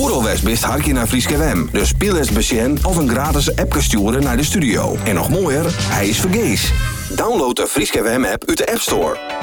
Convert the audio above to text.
Oeralwest bist harkje naar Frieske WM. Dus speel eens besjen of een gratis appje sturen naar de studio. En nog mooier, hij is vergees. Download de Frieske WM app uit de App Store.